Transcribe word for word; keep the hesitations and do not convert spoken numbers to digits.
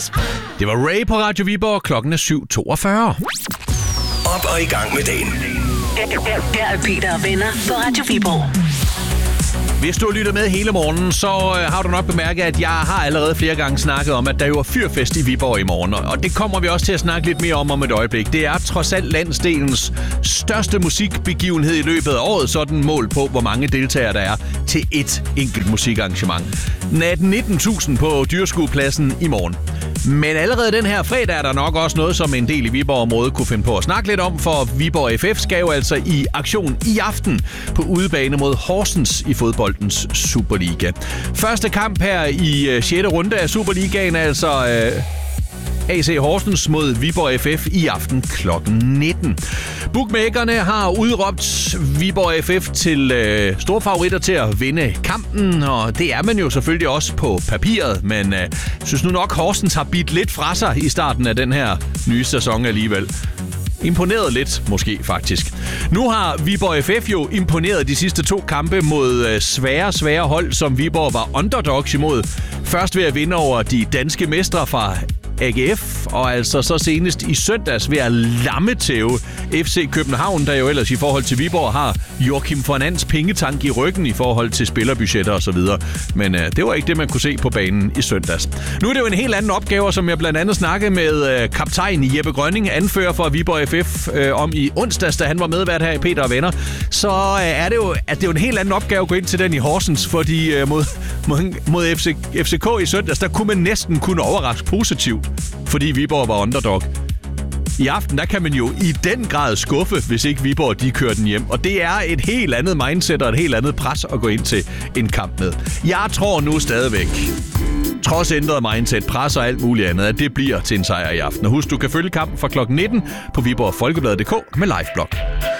Yes. Det var Ray på Radio Viborg. Klokken er syv toogfyrre. Op og i gang med dagen. Her er Peter og venner på Radio Viborg. Hvis du har lyttet med hele morgenen, så øh, har du nok bemærket, at jeg har allerede flere gange snakket om, at der jo er fyrfest i Viborg i morgen. Og det kommer vi også til at snakke lidt mere om om et øjeblik. Det er trods alt landsdelens største musikbegivenhed i løbet af året. Sådan mål på, hvor mange deltagere der er til et enkelt musikarrangement. atten nitten tusind på Dyrskuepladsen i morgen. Men allerede den her fredag er der nok også noget, som en del i Viborg-området kunne finde på at snakke lidt om, for Viborg F F skal jo altså i aktion i aften på udebane mod Horsens i fodboldens Superliga. Første kamp her i sjette runde af Superligaen er altså øh, A C Horsens mod Viborg F F i aften klokken nitten. Bookmakerne har udråbt Viborg F F til øh, store favoritter til at vinde kampen, og det er man jo selvfølgelig også på papiret, men øh, synes nu nok, Horsens har bidt lidt fra sig i starten af den her nye sæson alligevel. Imponeret lidt, måske faktisk. Nu har Viborg F F jo imponeret de sidste to kampe mod svære, svære hold, som Viborg var underdogs imod. Først ved at vinde over de danske mestre fra A G F, og altså så senest i søndags ved at lammetæve F C København, der jo ellers i forhold til Viborg har Joachim Fernands pengetank i ryggen i forhold til spillerbudgetter og så videre. Men øh, det var ikke det, man kunne se på banen i søndags. Nu er det jo en helt anden opgave, som jeg blandt andet snakkede med øh, kaptajn Jeppe Grønning, anfører for Viborg F F, øh, om i onsdags, da han var medvært her i Peter og Venner. Så øh, er det jo, at det er jo en helt anden opgave at gå ind til den i Horsens, fordi øh, mod, mod, mod F C, F C K i søndags, der kunne man næsten kunne overraske positivt, fordi Viborg var underdog. I aften, der kan man jo i den grad skuffe, hvis ikke Viborg de kører den hjem. Og det er et helt andet mindset og et helt andet pres at gå ind til en kamp med. Jeg tror nu stadigvæk, trods ændret mindset, pres og alt muligt andet, at det bliver til en sejr i aften. Og husk, du kan følge kampen fra klokken nitten på Viborg Folkebladet punktum d k med liveblog.